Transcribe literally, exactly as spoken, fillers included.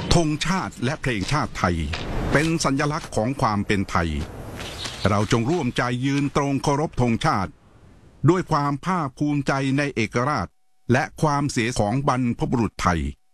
ธงชาติและเพลงชาติไทยเป็นสัญลักษณ์ของความเป็นไทยเราจงร่วมใจยืนตรงเคารพธงชาติด้วยความภาคภูมิใจในเอกราชและความเสียของบรรพบุรุษไทย